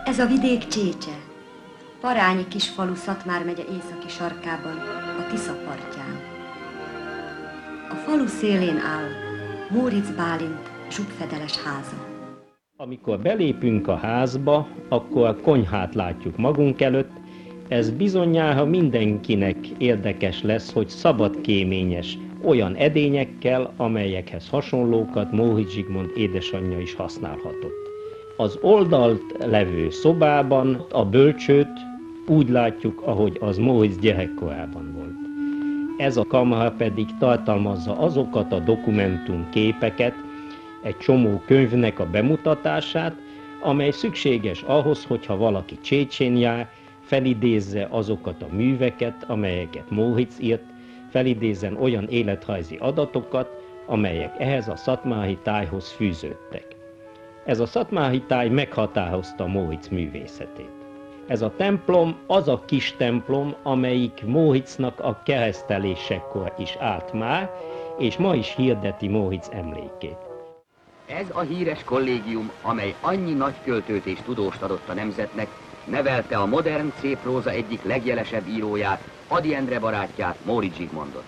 Ez a vidék Csécse, parányi kis falu Szatmár megye északi sarkában, a Tisza partján. A falu szélén áll Móricz Bálint zsubfedeles háza. Amikor belépünk a házba, akkor a konyhát látjuk magunk előtt. Ez bizonnyára mindenkinek érdekes lesz, hogy szabadkéményes olyan edényekkel, amelyekhez hasonlókat Móricz Zsigmond édesanyja is használhatott. Az oldalt levő szobában a bölcsőt úgy látjuk, ahogy az Móricz gyerekkorában volt. Ez a kamra pedig tartalmazza azokat a dokumentumképeket, egy csomó könyvnek a bemutatását, amely szükséges ahhoz, hogyha valaki Csécsén jár, felidézze azokat a műveket, amelyeket Móricz írt, felidézzen olyan életrajzi adatokat, amelyek ehhez a szatmári tájhoz fűződtek. Ez a szatmári táj meghatározta Móricz művészetét. Ez a templom az a kis templom, amelyik Móricznak a keresztelésekor is állt már, és ma is hirdeti Móricz emlékét. Ez a híres kollégium, amely annyi nagy költőt és tudóst adott a nemzetnek, nevelte a modern szép próza egyik legjelesebb íróját, Ady Endre barátját, Móricz Zsigmondot.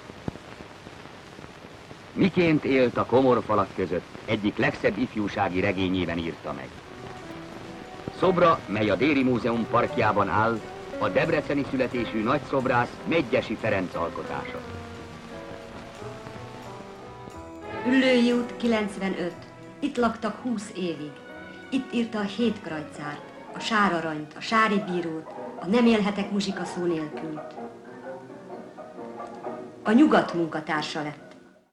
Miként élt a komorfalak között, egyik legszebb ifjúsági regényében írta meg. Szobra, mely a Déri Múzeum parkjában áll, a debreceni születésű nagyszobrász Medgyessy Ferenc alkotása. Üllői út 95. Itt laktak 20 évig. Itt írta a Hétkrajcárt, a Sáraranyt, a Sári bírót, a Nem élhetek muzsika szó nélkül. A Nyugat munkatársa lett.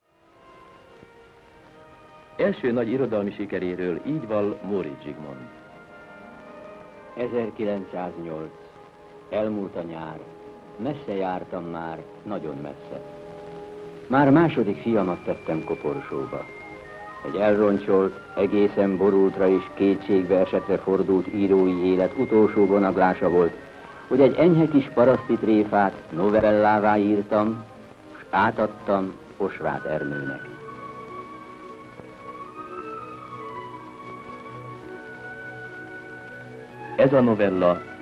Első nagy irodalmi sikeréről így val Móricz Zsigmond. 1908. Elmúlt a nyár. Messze jártam már, nagyon messze. Már második fiamat tettem koporsóba. Egy elroncsolt, egészen borultra és kétségbe esetre fordult írói élet utolsó vonaglása volt, hogy egy enyhe kis paraszti tréfát novellává írtam, s átadtam Osváth Ernőnek. Ez a novella